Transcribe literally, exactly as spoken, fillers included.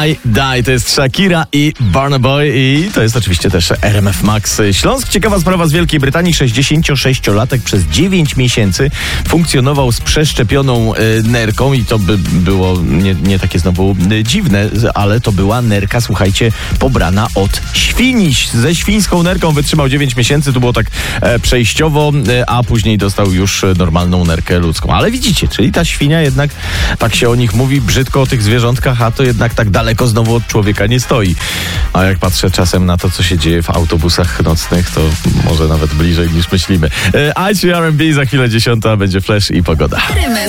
Die, Die, to jest Shakira i Burna Boy i to jest oczywiście też R M F Max Śląsk. Ciekawa sprawa z Wielkiej Brytanii. sześćdziesięciosześciolatek przez dziewięć miesięcy funkcjonował z przeszczepioną y, nerką i to by było nie, nie takie znowu y, dziwne, ale to była nerka, słuchajcie, pobrana od świni. Ze świńską nerką wytrzymał dziewięć miesięcy, to było tak e, przejściowo, e, a później dostał już normalną nerkę ludzką. Ale widzicie, czyli ta świnia jednak, tak się o nich mówi brzydko o tych zwierzątkach, a to jednak tak daleko znowu od człowieka nie stoi. A jak patrzę czasem na to, co się dzieje w autobusach nocnych, to może nawet bliżej niż myślimy. E, I C R and B za chwilę dziesiąta, będzie Flash i pogoda.